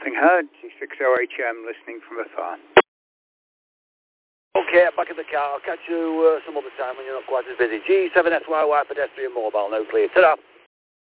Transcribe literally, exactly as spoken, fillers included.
Nothing heard. G six zero H M listening from afar. Okay, back in the car. I'll catch you uh, some other time when you're not quite as busy. G seven S Y Y pedestrian mobile, no clear. Ta-da!